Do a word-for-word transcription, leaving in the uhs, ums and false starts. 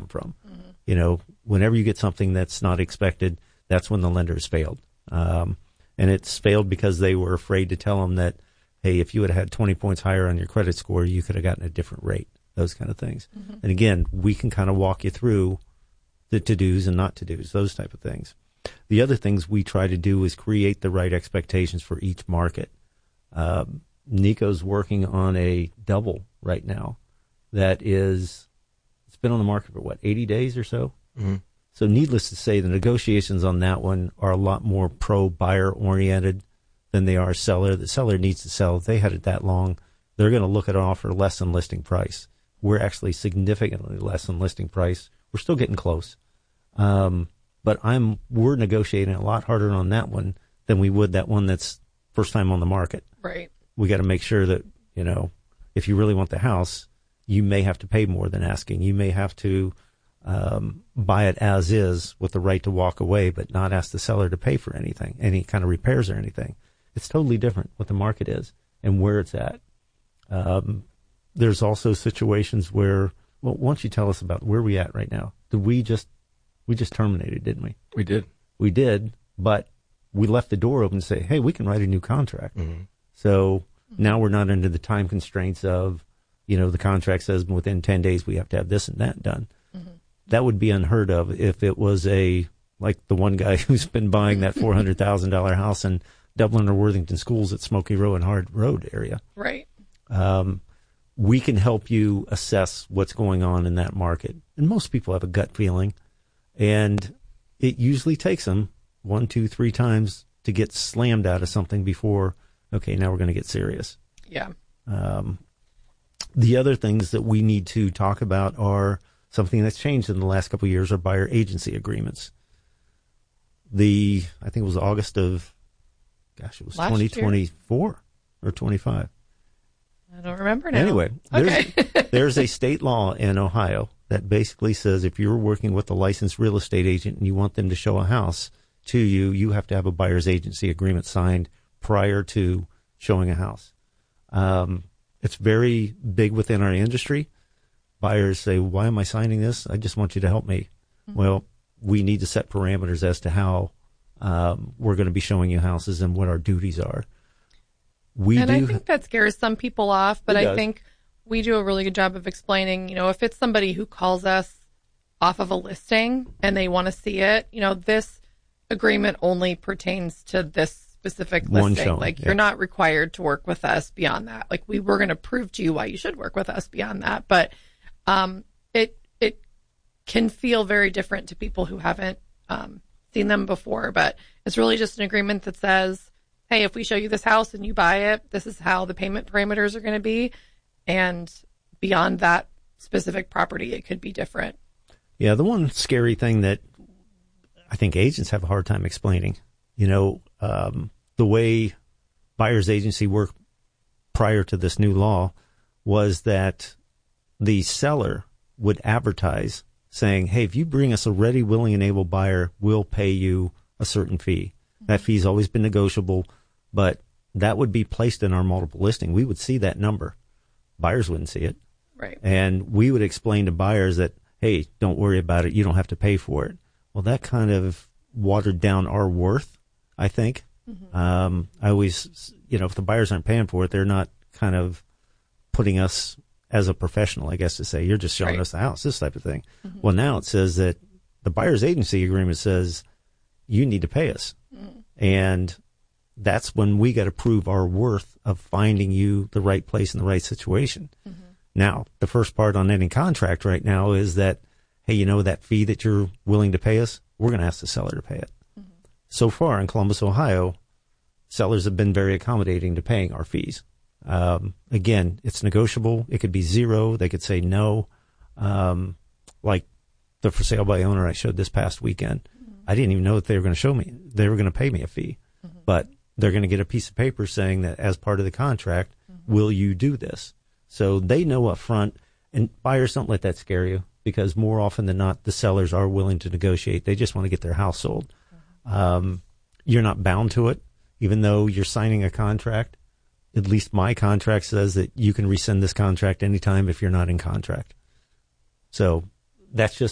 come from. Mm-hmm. You know, whenever you get something that's not expected, that's when the lender has failed. Um, and it's failed because they were afraid to tell them that, hey, if you had had twenty points higher on your credit score, you could have gotten a different rate, those kind of things. Mm-hmm. And again, we can kind of walk you through the to-dos and not to-dos, those type of things. The other things we try to do is create the right expectations for each market. Um, Nico's working on a double right now that is, it's been on the market for what, eighty days or so? Mm-hmm. So needless to say, the negotiations on that one are a lot more pro-buyer oriented than they are seller. The seller needs to sell. If they had it that long, they're going to look at an offer less than listing price. We're actually significantly less than listing price. We're still getting close. Um, but I'm, we're negotiating a lot harder on that one than we would that one that's first time on the market. Right. We got to make sure that, you know, if you really want the house, you may have to pay more than asking. You may have to, um, buy it as is with the right to walk away, but not ask the seller to pay for anything, any kind of repairs or anything. It's totally different what the market is and where it's at. Um, there's also situations where, well, why don't you tell us about where we at right now? Did we just, we just terminated, didn't we? We did. We did, but we left the door open to say, hey, we can write a new contract. Mm-hmm. So now we're not under the time constraints of, you know, the contract says within ten days we have to have this and that done. Mm-hmm. That would be unheard of if it was a, like the one guy who's been buying that four hundred thousand dollars house in Dublin or Worthington Schools at Smoky Row and Hard Road area. Right. Um, we can help you assess what's going on in that market. And most people have a gut feeling, and it usually takes them one, two, three times to get slammed out of something before, okay, now we're going to get serious. Yeah. Um, the other things that we need to talk about are something that's changed in the last couple of years are buyer agency agreements. The, I think it was August of, gosh, it was Last twenty twenty-four year? Or twenty-five. I don't remember now. Anyway, there's, okay. there's a state law in Ohio that basically says if you're working with a licensed real estate agent and you want them to show a house to you, you have to have a buyer's agency agreement signed prior to showing a house. Um, it's very big within our industry. Buyers say, why am I signing this? I just want you to help me. Mm-hmm. Well, we need to set parameters as to how um, we're going to be showing you houses and what our duties are. We and do, I think that scares some people off, but I think we do a really good job of explaining, you know, if it's somebody who calls us off of a listing and they want to see it, you know, this agreement only pertains to this specific One listing. showing, like yeah. You're not required to work with us beyond that. Like we were going to prove to you why you should work with us beyond that. But um, it it can feel very different to people who haven't um, seen them before. But it's really just an agreement that says, hey, if we show you this house and you buy it, this is how the payment parameters are going to be. And beyond that specific property, it could be different. Yeah, the one scary thing that I think agents have a hard time explaining, you know, um, the way buyer's agency worked prior to this new law was that the seller would advertise saying, hey, if you bring us a ready, willing, and able buyer, we'll pay you a certain fee. Mm-hmm. That fee's always been negotiable, but that would be placed in our multiple listing. We would see that number. Buyers wouldn't see it. Right. And we would explain to buyers that, hey, don't worry about it. You don't have to pay for it. Well, that kind of watered down our worth, I think. Mm-hmm. Um, I always, you know, if the buyers aren't paying for it, they're not kind of putting us as a professional, I guess, to say, you're just showing right. us the house, this type of thing. Mm-hmm. Well, now it says that the buyer's agency agreement says you need to pay us. Mm-hmm. And that's when we got to prove our worth of finding you the right place in the right situation. Mm-hmm. Now, the first part on any contract right now is that, hey, you know, that fee that you're willing to pay us, we're going to ask the seller to pay it. Mm-hmm. So far in Columbus, Ohio, sellers have been very accommodating to paying our fees. Um, again, it's negotiable. It could be zero. They could say no. Um, like the for sale by owner I showed this past weekend. Mm-hmm. I didn't even know that they were going to show me. They were going to pay me a fee. Mm-hmm. But they're going to get a piece of paper saying that as part of the contract, mm-hmm. will you do this? So they know up front, and buyers don't let that scare you because more often than not, the sellers are willing to negotiate. They just want to get their house sold. Mm-hmm. Um, you're not bound to it, even though you're signing a contract. At least my contract says that you can rescind this contract anytime if you're not in contract. So that's just